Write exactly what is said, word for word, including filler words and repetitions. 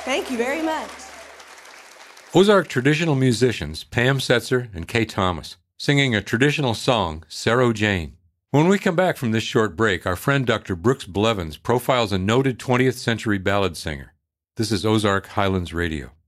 Thank you very much. Ozark traditional musicians Pam Setzer and Kay Thomas singing a traditional song, Sarah Jane. When we come back from this short break, our friend Doctor Brooks Blevins profiles a noted twentieth century ballad singer. This is Ozark Highlands Radio.